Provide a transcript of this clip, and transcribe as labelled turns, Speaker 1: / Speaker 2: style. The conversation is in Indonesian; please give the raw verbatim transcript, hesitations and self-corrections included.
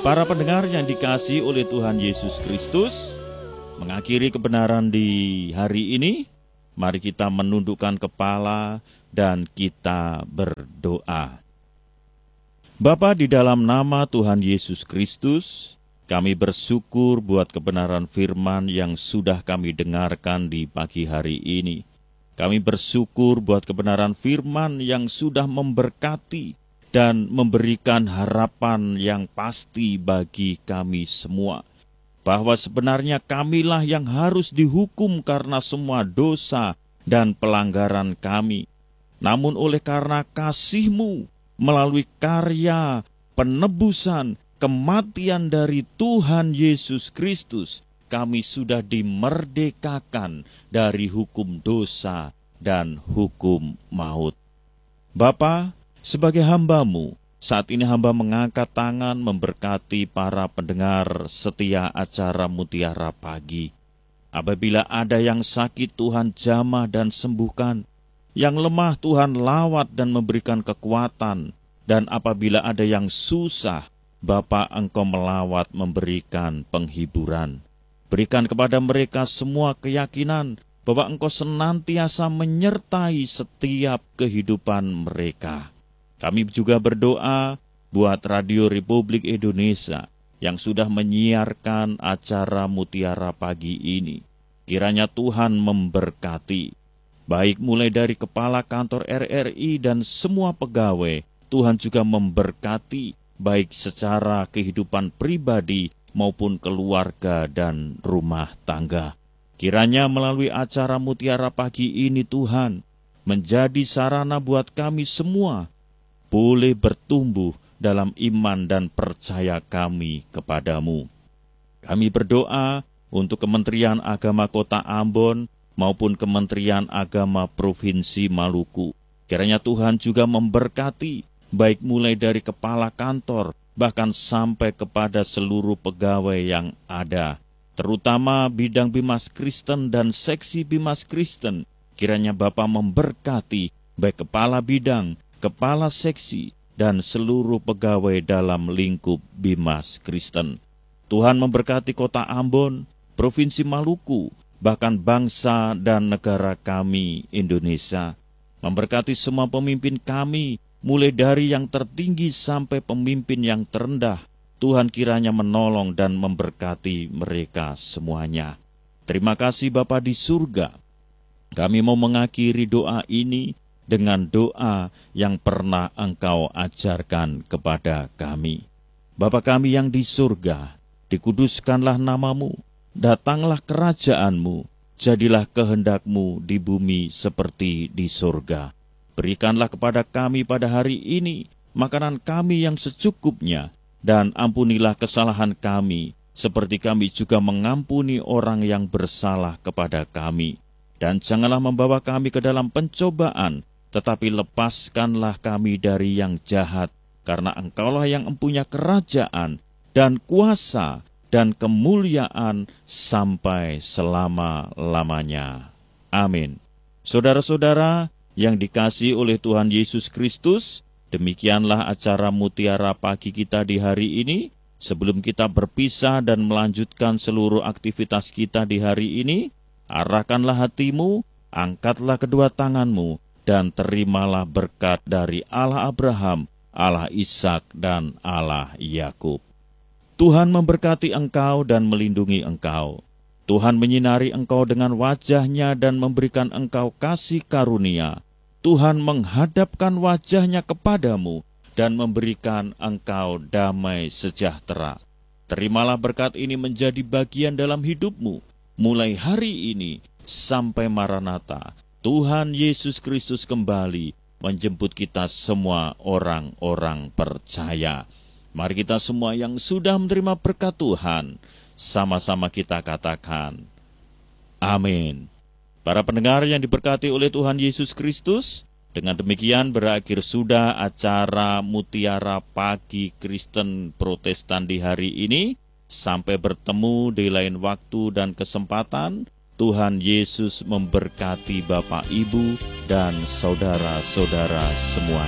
Speaker 1: Para pendengar yang dikasihi oleh Tuhan Yesus Kristus, mengakhiri kebenaran di hari ini, mari kita menundukkan kepala dan kita berdoa. Bapa, di dalam nama Tuhan Yesus Kristus, kami bersyukur buat kebenaran firman yang sudah kami dengarkan di pagi hari ini. Kami bersyukur buat kebenaran firman yang sudah memberkati dan memberikan harapan yang pasti bagi kami semua, bahwa sebenarnya kamilah yang harus dihukum karena semua dosa dan pelanggaran kami. Namun oleh karena kasih-Mu, melalui karya penebusan, kematian dari Tuhan Yesus Kristus, kami sudah dimerdekakan dari hukum dosa dan hukum maut. Bapa, sebagai hamba-Mu, saat ini hamba mengangkat tangan memberkati para pendengar setia acara Mutiara Pagi. Apabila ada yang sakit, Tuhan jamah dan sembuhkan. Yang lemah, Tuhan lawat dan memberikan kekuatan. Dan apabila ada yang susah, Bapa, Engkau melawat memberikan penghiburan. Berikan kepada mereka semua keyakinan bahwa Engkau senantiasa menyertai setiap kehidupan mereka. Kami juga berdoa buat Radio Republik Indonesia yang sudah menyiarkan acara Mutiara Pagi ini. Kiranya Tuhan memberkati, baik mulai dari kepala kantor R R I dan semua pegawai. Tuhan juga memberkati, baik secara kehidupan pribadi maupun keluarga dan rumah tangga. Kiranya melalui acara Mutiara Pagi ini Tuhan menjadi sarana buat kami semua boleh bertumbuh dalam iman dan percaya kami kepadamu. Kami berdoa untuk Kementerian Agama Kota Ambon maupun Kementerian Agama Provinsi Maluku. Kiranya Tuhan juga memberkati, baik mulai dari kepala kantor, bahkan sampai kepada seluruh pegawai yang ada, terutama bidang Bimas Kristen dan seksi Bimas Kristen. Kiranya Bapa memberkati, baik kepala bidang, kepala seksi, dan seluruh pegawai dalam lingkup Bimas Kristen. Tuhan memberkati Kota Ambon, Provinsi Maluku, bahkan bangsa dan negara kami Indonesia. Memberkati semua pemimpin kami, mulai dari yang tertinggi sampai pemimpin yang terendah. Tuhan kiranya menolong dan memberkati mereka semuanya. Terima kasih Bapa di surga. Kami mau mengakhiri doa ini dengan doa yang pernah Engkau ajarkan kepada kami. Bapa kami yang di surga, dikuduskanlah nama-Mu, datanglah kerajaan-Mu, jadilah kehendak-Mu di bumi seperti di surga. Berikanlah kepada kami pada hari ini makanan kami yang secukupnya, dan ampunilah kesalahan kami, seperti kami juga mengampuni orang yang bersalah kepada kami. Dan janganlah membawa kami ke dalam pencobaan, tetapi lepaskanlah kami dari yang jahat, karena Engkaulah yang empunya kerajaan dan kuasa dan kemuliaan sampai selama-lamanya. Amin. Saudara-saudara yang dikasihi oleh Tuhan Yesus Kristus, demikianlah acara Mutiara Pagi kita di hari ini. Sebelum kita berpisah dan melanjutkan seluruh aktivitas kita di hari ini, arahkanlah hatimu, angkatlah kedua tanganmu, dan terimalah berkat dari Allah Abraham, Allah Ishak, dan Allah Yakub. Tuhan memberkati engkau dan melindungi engkau. Tuhan menyinari engkau dengan wajah-Nya dan memberikan engkau kasih karunia. Tuhan menghadapkan wajah-Nya kepadamu dan memberikan engkau damai sejahtera. Terimalah berkat ini menjadi bagian dalam hidupmu, mulai hari ini sampai Maranatha. Tuhan Yesus Kristus kembali menjemput kita semua orang-orang percaya. Mari kita semua yang sudah menerima berkat Tuhan, sama-sama kita katakan, amin. Para pendengar yang diberkati oleh Tuhan Yesus Kristus, dengan demikian berakhir sudah acara Mutiara Pagi Kristen Protestan di hari ini. Sampai bertemu di lain waktu dan kesempatan. Tuhan Yesus memberkati Bapak, Ibu, dan saudara-saudara semua.